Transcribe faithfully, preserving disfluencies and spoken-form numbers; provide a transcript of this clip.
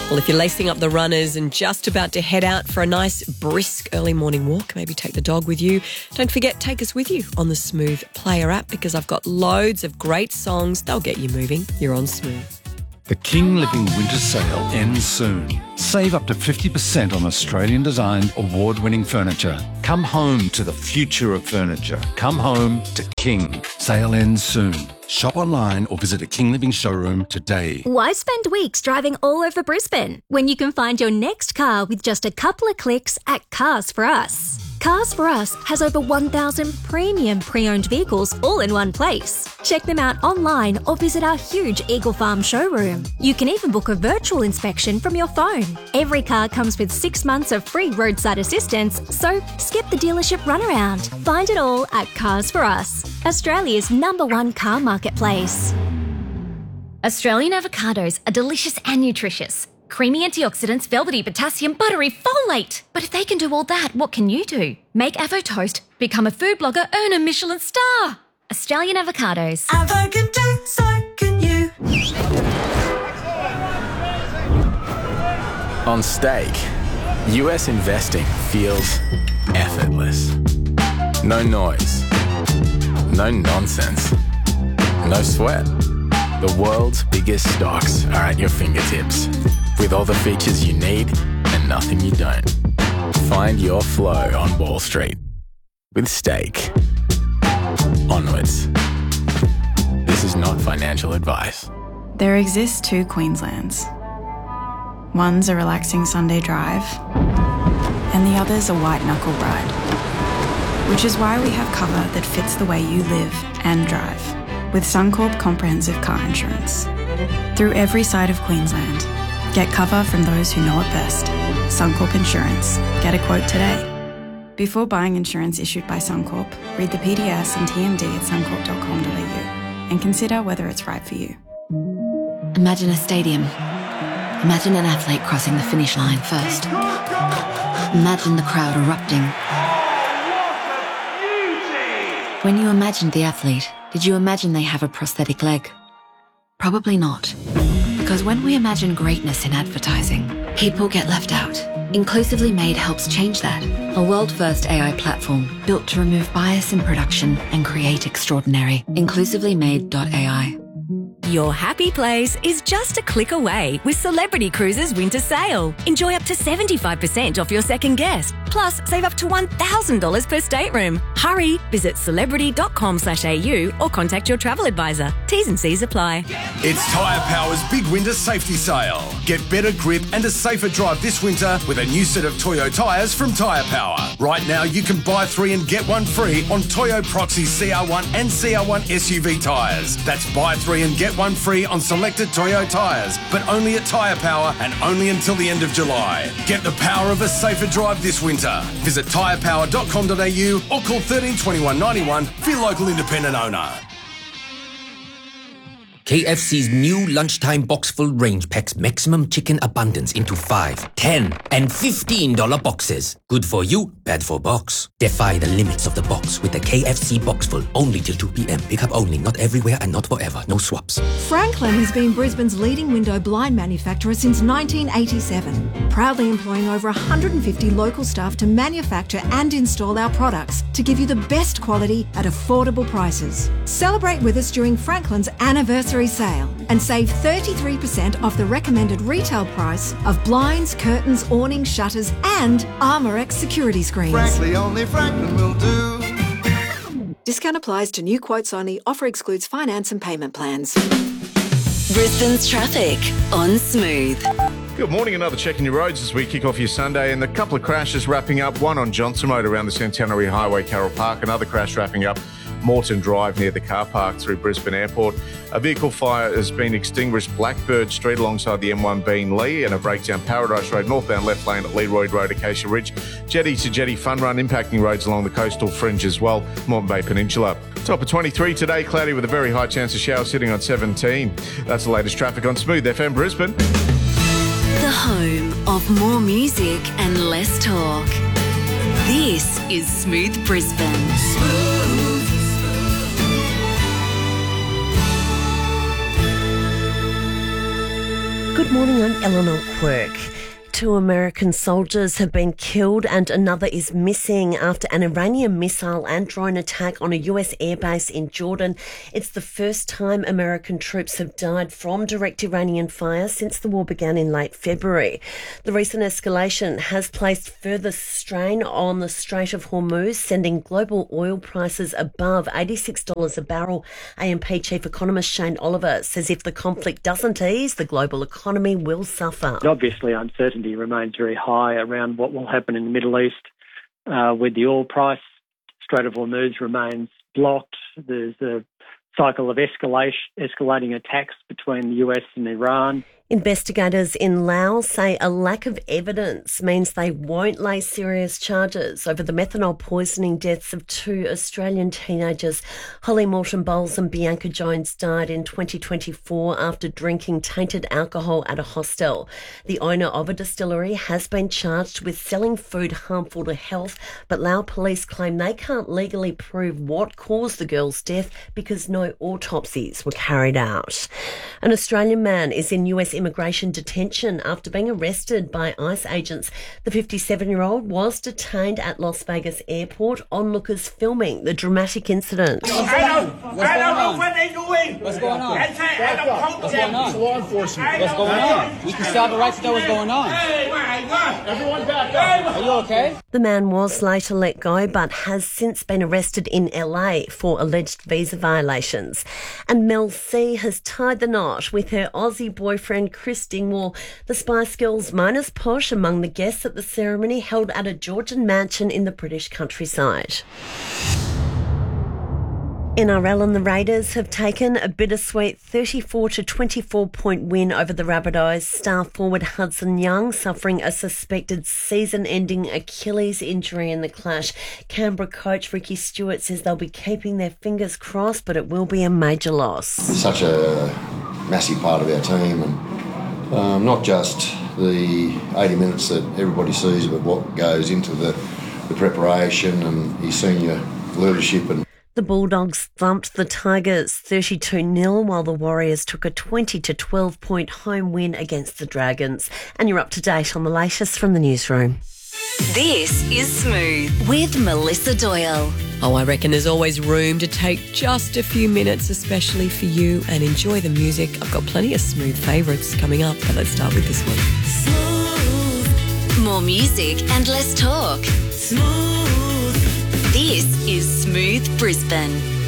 Well, if you're lacing up the runners and just about to head out for a nice brisk early morning walk, maybe take the dog with you, don't forget, take us with you on the Smooth Player app because I've got loads of great songs. They'll get you moving. You're on Smooth. The King Living Winter Sale ends soon. Save up to fifty percent on Australian-designed, award-winning furniture. Come home to the future of furniture. Come home to King. Sale ends soon. Shop online or visit a King Living showroom today. Why spend weeks driving all over Brisbane when you can find your next car with just a couple of clicks at Cars for Us? Cars for Us has over one thousand premium pre-owned vehicles all in one place. Check them out online or visit our huge Eagle Farm showroom. You can even book a virtual inspection from your phone. Every car comes with six months of free roadside assistance, so skip the dealership runaround. Find it all at Cars for Us, Australia's number one car marketplace. Australian avocados are delicious and nutritious. Creamy antioxidants, velvety potassium, buttery folate. But if they can do all that, what can you do? Make Avo Toast, become a food blogger, earn a Michelin star. Australian avocados. Avo can do, so can you. On Stake, U S investing feels effortless. No noise. No nonsense. No sweat. The world's biggest stocks are at your fingertips, with all the features you need and nothing you don't. Find your flow on Wall Street with Stake. Onwards. This is not financial advice. There exist two Queenslands. One's a relaxing Sunday drive, and the other's a white-knuckle ride. Which is why we have cover that fits the way you live and drive. With Suncorp Comprehensive Car Insurance. Through every side of Queensland, get cover from those who know it best. Suncorp Insurance. Get a quote today. Before buying insurance issued by Suncorp, read the P D S and T M D at suncorp dot com dot a u and consider whether it's right for you. Imagine a stadium. Imagine an athlete crossing the finish line first. Imagine the crowd erupting. When you imagined the athlete, did you imagine they have a prosthetic leg? Probably not. Because when we imagine greatness in advertising, people get left out. Inclusively Made helps change that. A world-first A I platform built to remove bias in production and create extraordinary. inclusively made dot a i. Your happy place is just a click away with Celebrity Cruises Winter Sale. Enjoy up to seventy-five percent off your second guest. Plus, save up to one thousand dollars per stateroom. Hurry, visit celebrity dot com slash a u or contact your travel advisor. T's and C's apply. It's Tyre Power's big winter safety sale. Get better grip and a safer drive this winter with a new set of Toyo tyres from Tyre Power. Right now, you can buy three and get one free on Toyo Proxy C R one and C R one S U V tyres. That's buy three and get one free on selected Toyo tyres, but only at Tyre Power and only until the end of July. Get the power of a safer drive this winter. Visit tyre power dot com dot a u or call thirteen twenty-one ninety-one for your local independent owner. K F C's new lunchtime box full range packs maximum chicken abundance into five, ten, and fifteen dollar boxes. Good for you, bad for box. Defy the limits of the box with the K F C box full only till two p.m. Pick up only, not everywhere and not forever. No swaps. Franklin has been Brisbane's leading window blind manufacturer since nineteen eighty-seven, proudly employing over one hundred fifty local staff to manufacture and install our products to give you the best quality at affordable prices. Celebrate with us during Franklin's anniversary sale and save thirty-three percent off the recommended retail price of blinds, curtains, awnings, shutters and Armorex security screens. Frankly, only Franklin will do. Discount applies to new quotes only. Offer excludes finance and payment plans. Brisbane's traffic on Smooth. Good morning. Another check in your roads as we kick off your Sunday, and a couple of crashes wrapping up. One on Johnson Road around the Centenary Highway, Carroll Park. Another crash wrapping up Moreton Drive near the car park through Brisbane Airport. A vehicle fire has been extinguished Blackbird Street alongside the M one Bean Lee, and a breakdown Paradise Road northbound left lane at Leroyd Road, Acacia Ridge. Jetty to Jetty Fun Run impacting roads along the coastal fringe as well, Moreton Bay Peninsula. Top of twenty-three today, cloudy with a very high chance of showers sitting on seventeen. That's the latest traffic on Smooth F M Brisbane. The home of more music and less talk. This is Smooth Brisbane. Smooth. Good morning, I'm Eleanor Quirk. Two American soldiers have been killed and another is missing after an Iranian missile and drone attack on a U S airbase in Jordan. It's the first time American troops have died from direct Iranian fire since the war began in late February. The recent escalation has placed further strain on the Strait of Hormuz, sending global oil prices above eighty-six dollars a barrel. A M P chief economist Shane Oliver says if the conflict doesn't ease, the global economy will suffer. Obviously, uncertainty remains very high around what will happen in the Middle East uh, with the oil price. Strait of Hormuz remains blocked. There's a cycle of escalation, escalating attacks between the U S and Iran. Investigators in Laos say a lack of evidence means they won't lay serious charges over the methanol poisoning deaths of two Australian teenagers. Holly Morton Bowles and Bianca Jones died in twenty twenty-four after drinking tainted alcohol at a hostel. The owner of a distillery has been charged with selling food harmful to health, but Lao police claim they can't legally prove what caused the girl's death because no autopsies were carried out. An Australian man is in U S immigration detention after being arrested by ICE agents. The fifty-seven-year-old was detained at Las Vegas airport. Onlookers filming the dramatic incident. I don't, I don't know what they're doing. What's going on? I say, I don't what's going on? It's law enforcement. What's going on? We can still have the right to know what's going on. Hey, everyone back up. Are you okay? The man was later let go but has since been arrested in L A for alleged visa violations. And Mel C has tied the knot with her Aussie boyfriend Chris Dingwall. The Spice Girls minus Posh among the guests at the ceremony held at a Georgian mansion in the British countryside. N R L and the Raiders have taken a bittersweet thirty-four to twenty-four point win over the Rabbitohs. Star forward Hudson Young suffering a suspected season-ending Achilles injury in the clash. Canberra coach Ricky Stewart says they'll be keeping their fingers crossed, but it will be a major loss. Such a massive part of our team, and um, not just the eighty minutes that everybody sees, but what goes into the, the preparation and his senior leadership. And the Bulldogs thumped the Tigers thirty-two nil, while the Warriors took a twenty to twelve point home win against the Dragons. And you're up to date on the latest from the newsroom. This is Smooth with Melissa Doyle. Oh, I reckon there's always room to take just a few minutes, especially for you, and enjoy the music. I've got plenty of Smooth favourites coming up, but let's start with this one. Smooth. More music and less talk. Smooth. This is Smooth Brisbane.